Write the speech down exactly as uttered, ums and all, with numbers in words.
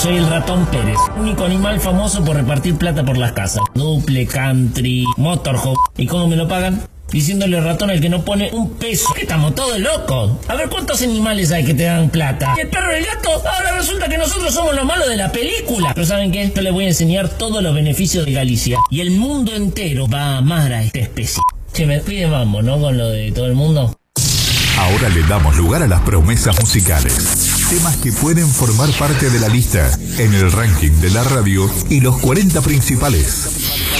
Soy el ratón Pérez, único animal famoso por repartir plata por las casas. Duple, country, motorhome. ¿Y cómo me lo pagan? Diciéndole ratón al que no pone un peso. ¿Qué estamos todos locos? A ver cuántos animales hay que te dan plata. ¿Y el perro y el gato? Ahora resulta que nosotros somos los malos de la película. Pero ¿saben qué? Yo les voy a enseñar todos los beneficios de Galicia. Y el mundo entero va a amar a esta especie. Che, me pide mambo, ¿no? Con lo de todo el mundo. Ahora le damos lugar a las promesas musicales. Temas que pueden formar parte de la lista en el ranking de la radio y los cuarenta principales.